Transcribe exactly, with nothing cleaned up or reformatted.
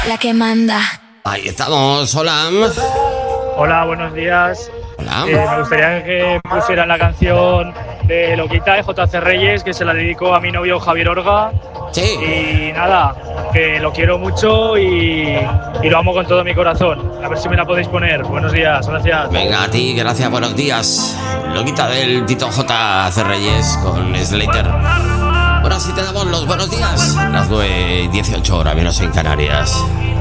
La que manda. Ahí estamos, hola. Hola, buenos días. Hola. Eh, me gustaría que pusieran la canción de Loquita de J C Reyes, que se la dedico a mi novio Javier Orga. Sí. Y nada, que lo quiero mucho y, y lo amo con todo mi corazón. A ver si me la podéis poner. Buenos días, gracias. Venga, a ti, gracias, buenos días. Loquita del Tito J C Reyes con Slater. Bueno, así te damos los buenos días. Las nueve y dieciocho horas menos en Canarias.